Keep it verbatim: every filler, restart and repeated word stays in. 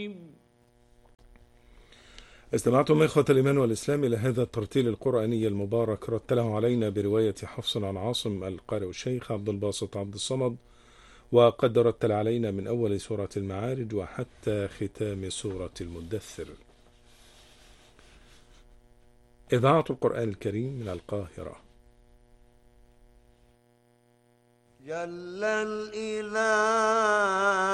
استمعتم إخوة الإيمان والإسلام إلى هذا الترتيل القرآني المبارك، رتله علينا برواية حفص عن عاصم القارئ الشيخ عبد الباسط عبد الصمد، وقد رتل علينا من أول سورة المعارج وحتى ختام سورة المدثر. إذاعة القرآن الكريم من القاهرة. جل الإله